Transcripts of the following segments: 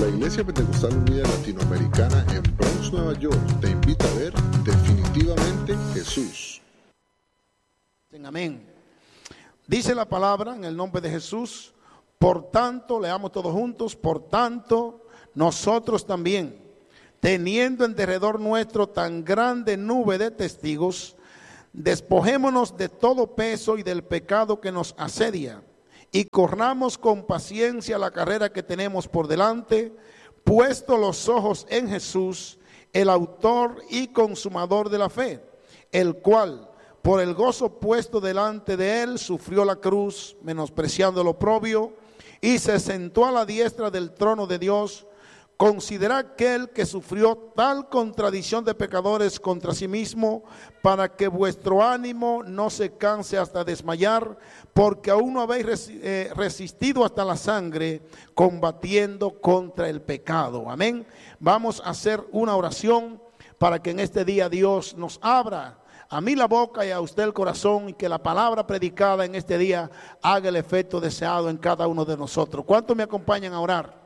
La Iglesia Pentecostal Unida Latinoamericana en Bronx, Nueva York, te invita a ver Definitivamente Jesús. Amén. Dice la palabra en el nombre de Jesús. Por tanto, leamos todos juntos, por tanto, nosotros también, teniendo en derredor nuestro tan grande nube de testigos, despojémonos de todo peso y del pecado que nos asedia, y corramos con paciencia la carrera que tenemos por delante, puesto los ojos en Jesús, el autor y consumador de la fe, el cual, por el gozo puesto delante de él, sufrió la cruz, menospreciando el oprobio, y se sentó a la diestra del trono de Dios. Considera aquel que sufrió tal contradicción de pecadores contra sí mismo, para que vuestro ánimo no se canse hasta desmayar, porque aún no habéis resistido hasta la sangre, combatiendo contra el pecado. Amén. Vamos a hacer una oración para que en este día Dios nos abra a mí la boca y a usted el corazón, y que la palabra predicada en este día haga el efecto deseado en cada uno de nosotros. ¿Cuántos me acompañan a orar?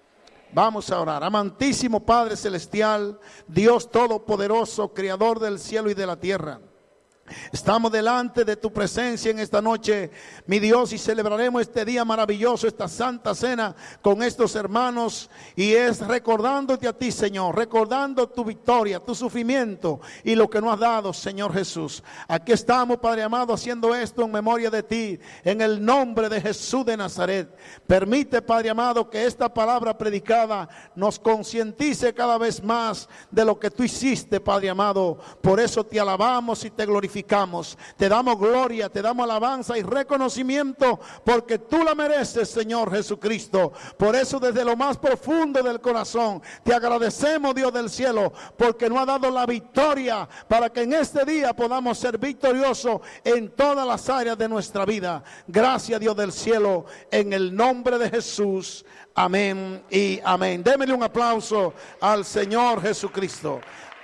Vamos a orar. Amantísimo Padre Celestial, Dios Todopoderoso, Creador del cielo y de la tierra, estamos delante de tu presencia en esta noche, mi Dios, y celebraremos este día maravilloso, esta santa cena con estos hermanos, y es recordándote a ti, Señor, recordando tu victoria, tu sufrimiento y lo que nos has dado, Señor Jesús. Aquí estamos, Padre amado, haciendo esto en memoria de ti, en el nombre de Jesús de Nazaret. Permite, Padre amado, que esta palabra predicada nos concientice cada vez más de lo que tú hiciste, Padre amado. Por eso te alabamos y te glorificamos. Te damos gloria, te damos alabanza y reconocimiento, porque tú la mereces, Señor Jesucristo. Por eso, desde lo más profundo del corazón, te agradecemos, Dios del cielo, porque nos ha dado la victoria para que en este día podamos ser victoriosos en todas las áreas de nuestra vida. Gracias, Dios del cielo, en el nombre de Jesús. Amén y amén. Démele un aplauso al Señor Jesucristo.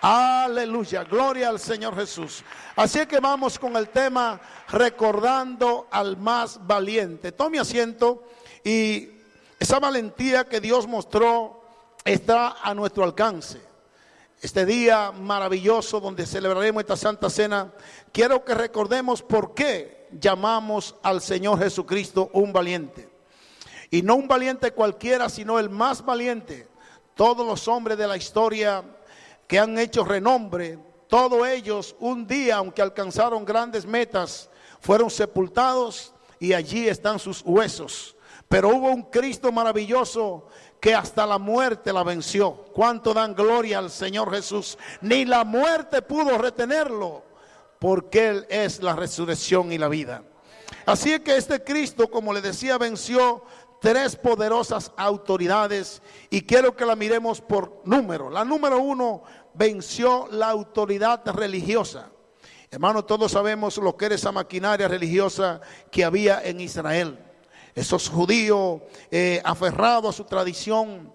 Aleluya, gloria al Señor Jesús. Así que vamos con el tema recordando al más valiente. Tome asiento, y esa valentía que Dios mostró está a nuestro alcance. Este día maravilloso donde celebraremos esta santa cena, quiero que recordemos por qué llamamos al Señor Jesucristo un valiente. Y no un valiente cualquiera, sino el más valiente. Todos los hombres de la historia que han hecho renombre, todos ellos un día, aunque alcanzaron grandes metas, fueron sepultados y allí están sus huesos. Pero hubo un Cristo maravilloso que hasta la muerte la venció. ¿Cuánto dan gloria al Señor Jesús? Ni la muerte pudo retenerlo, porque Él es la resurrección y la vida. Así es que este Cristo, como le decía, venció tres poderosas autoridades, y quiero que la miremos por número. La número uno, venció la autoridad religiosa. Hermanos, todos sabemos lo que era esa maquinaria religiosa que había en Israel. Esos judíos aferrados a su tradición,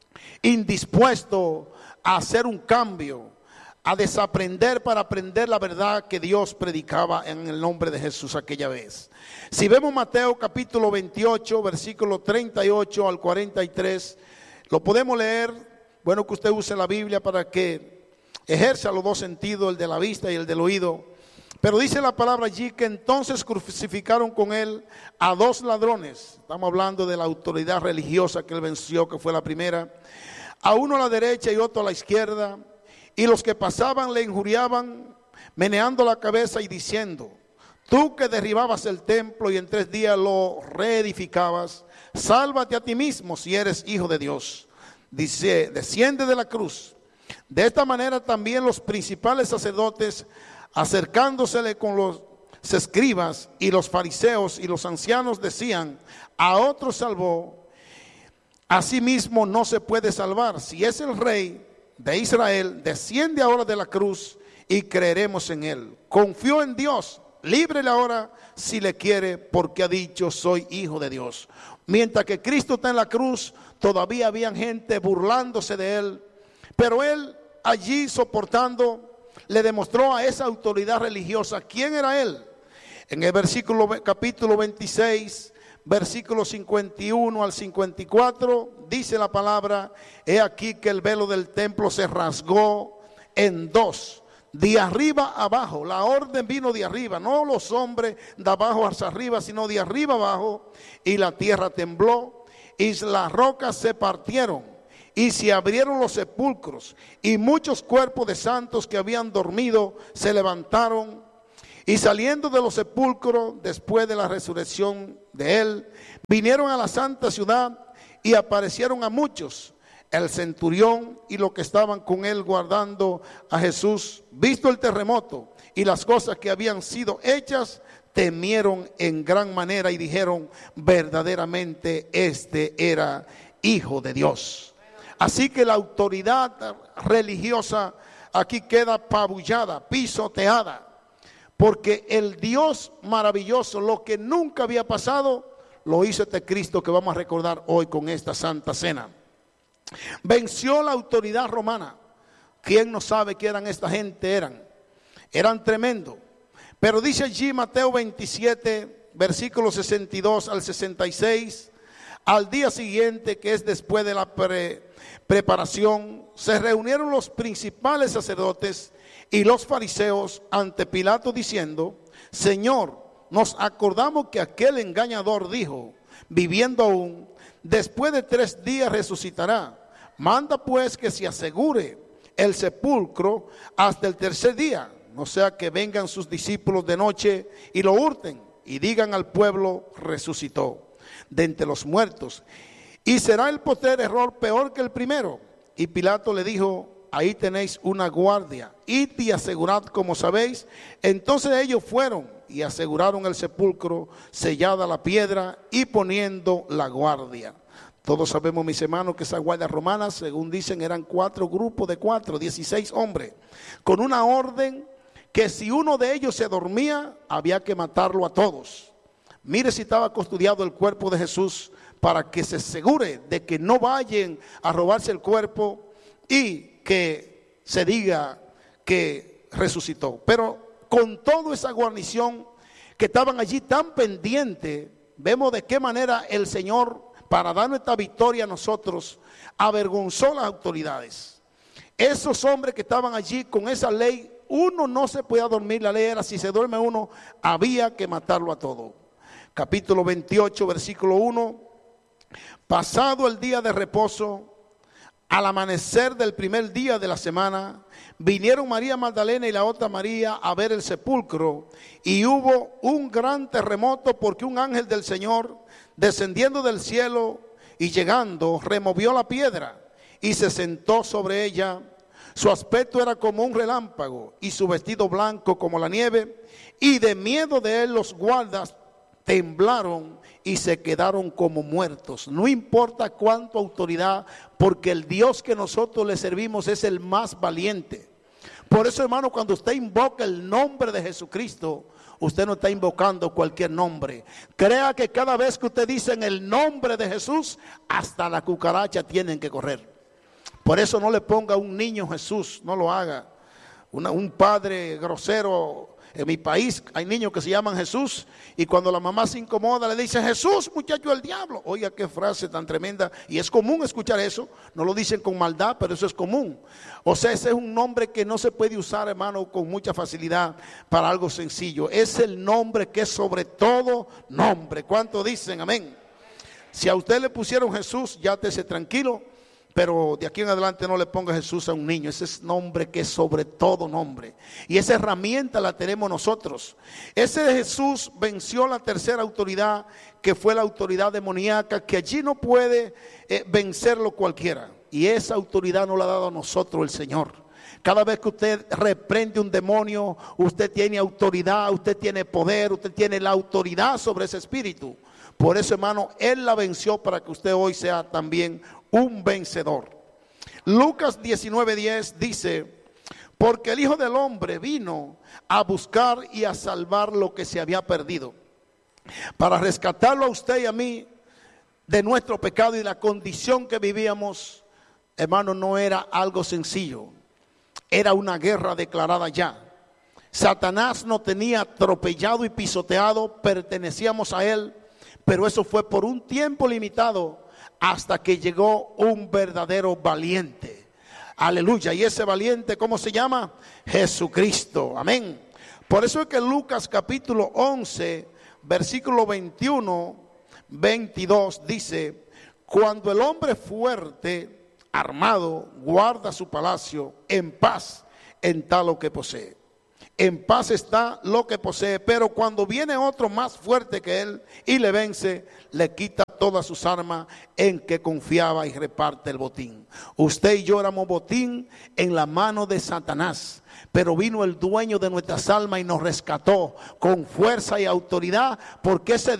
indispuestos a hacer un cambio, a desaprender para aprender la verdad que Dios predicaba en el nombre de Jesús aquella vez. Si vemos Mateo capítulo 28, versículo 38 al 43, lo podemos leer. Bueno que usted use la Biblia para que ejerza los dos sentidos, el de la vista y el del oído. Pero dice la palabra allí que entonces crucificaron con él a dos ladrones. Estamos hablando de la autoridad religiosa que él venció, que fue la primera. A uno a la derecha y otro a la izquierda. Y los que pasaban le injuriaban, meneando la cabeza y diciendo: tú que derribabas el templo y en 3 días lo reedificabas, sálvate a ti mismo si eres hijo de Dios. Dice: desciende de la cruz. De esta manera también los principales sacerdotes, acercándosele con los escribas y los fariseos y los ancianos, decían: a otro salvó, a sí mismo no se puede salvar. Si es el rey de Israel, desciende ahora de la cruz y creeremos en él. Confió en Dios, líbrele ahora si le quiere, porque ha dicho: soy hijo de Dios. Mientras que Cristo está en la cruz, todavía había gente burlándose de él, pero él allí soportando, le demostró a esa autoridad religiosa quién era él. En el capítulo 26, versículos 51 al 54, dice la palabra: he aquí que el velo del templo se rasgó en dos, de arriba abajo. La orden vino de arriba, no los hombres de abajo hacia arriba, sino de arriba abajo. Y la tierra tembló, y las rocas se partieron, y se abrieron los sepulcros, y muchos cuerpos de santos que habían dormido se levantaron. Y saliendo de los sepulcros, después de la resurrección de él, vinieron a la santa ciudad y aparecieron a muchos. El centurión y los que estaban con él guardando a Jesús, visto el terremoto y las cosas que habían sido hechas, temieron en gran manera y dijeron: verdaderamente este era Hijo de Dios. Así que la autoridad religiosa aquí queda apabullada, pisoteada, porque el Dios maravilloso, lo que nunca había pasado, lo hizo este Cristo que vamos a recordar hoy con esta Santa Cena. Venció la autoridad romana. ¿Quién no sabe qué eran esta gente? Eran tremendos. Pero dice allí Mateo 27, versículos 62 al 66, al día siguiente, que es después de la preparación, se reunieron los principales sacerdotes y los fariseos ante Pilato diciendo: Señor, nos acordamos que aquel engañador dijo, viviendo aún, después de 3 días resucitará. Manda pues que se asegure el sepulcro hasta el 3er día, no sea que vengan sus discípulos de noche y lo hurten y digan al pueblo: resucitó de entre los muertos, y será el postrer error peor que el primero. Y Pilato le dijo: ahí tenéis una guardia, id y asegurad como sabéis. Entonces ellos fueron y aseguraron el sepulcro, sellada la piedra y poniendo la guardia. Todos sabemos, mis hermanos, que esas guardias romanas, según dicen, eran 4 grupos de 4, 16 hombres, con una orden que si uno de ellos se dormía, había que matarlo a todos. Mire si estaba custodiado el cuerpo de Jesús, para que se asegure de que no vayan a robarse el cuerpo y que se diga que resucitó. Pero con toda esa guarnición que estaban allí tan pendientes, vemos de qué manera el Señor, para darnos esta victoria a nosotros, avergonzó las autoridades. Esos hombres que estaban allí con esa ley, uno no se podía dormir. La ley era: si se duerme uno, había que matarlo a todo. Capítulo 28, versículo 1. Pasado el día de reposo, al amanecer del primer día de la semana, vinieron María Magdalena y la otra María a ver el sepulcro, y hubo un gran terremoto, porque un ángel del Señor, descendiendo del cielo y llegando, removió la piedra y se sentó sobre ella. Su aspecto era como un relámpago y su vestido blanco como la nieve, y de miedo de él los guardas temblaron y se quedaron como muertos. No importa cuánta autoridad, porque el Dios que nosotros le servimos es el más valiente. Por eso, hermano, cuando usted invoca el nombre de Jesucristo, usted no está invocando cualquier nombre. Crea que cada vez que usted dice en el nombre de Jesús, hasta la cucaracha tienen que correr. Por eso no le ponga a un niño Jesús, no lo haga. Un padre grosero. En mi país hay niños que se llaman Jesús, y cuando la mamá se incomoda le dice: Jesús, muchacho del diablo. Oiga, qué frase tan tremenda. Y es común escuchar eso. No lo dicen con maldad, pero eso es común. O sea, ese es un nombre que no se puede usar, hermano, con mucha facilidad para algo sencillo. Es el nombre que es sobre todo nombre. ¿Cuánto dicen amén? Si a usted le pusieron Jesús, ya esté tranquilo, pero de aquí en adelante no le ponga Jesús a un niño. Ese es nombre que es sobre todo nombre, y esa herramienta la tenemos nosotros. Ese Jesús venció la tercera autoridad, que fue la autoridad demoníaca, que allí no puede vencerlo cualquiera, y esa autoridad nos la ha dado a nosotros el Señor. Cada vez que usted reprende un demonio, usted tiene autoridad, usted tiene poder, usted tiene la autoridad sobre ese espíritu. Por eso, hermano, Él la venció para que usted hoy sea también un vencedor. Lucas 19:10 dice: porque el Hijo del Hombre vino a buscar y a salvar lo que se había perdido. Para rescatarlo a usted y a mí de nuestro pecado y la condición que vivíamos, hermano, no era algo sencillo. Era una guerra declarada ya. Satanás nos tenía atropellado y pisoteado, pertenecíamos a él. pero eso fue por un tiempo limitado hasta que llegó un verdadero valiente. Aleluya. Y ese valiente, ¿cómo se llama? Jesucristo. Amén. Por eso es que Lucas capítulo 11, versículo 21, 22 dice: cuando el hombre fuerte, armado, guarda su palacio, en paz está lo que posee. En paz está lo que posee, pero cuando viene otro más fuerte que él y le vence, le quita todas sus armas en que confiaba y reparte el botín. Usted y yo éramos botín en la mano de Satanás, pero vino el dueño de nuestras almas y nos rescató con fuerza y autoridad, porque ese